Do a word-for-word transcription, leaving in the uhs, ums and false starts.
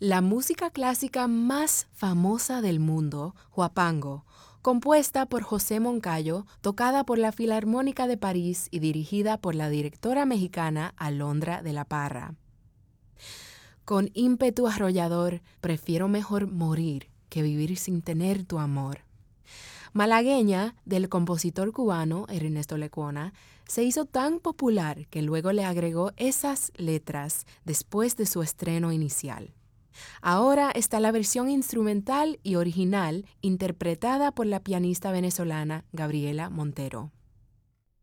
La música clásica más famosa del mundo, Huapango, compuesta por José Moncayo, tocada por la Filarmónica de París y dirigida por la directora mexicana Alondra de la Parra. Con ímpetu arrollador, prefiero mejor morir que vivir sin tener tu amor. Malagueña, del compositor cubano Ernesto Lecuona, se hizo tan popular que luego le agregó esas letras después de su estreno inicial. Ahora está la versión instrumental y original interpretada por la pianista venezolana Gabriela Montero.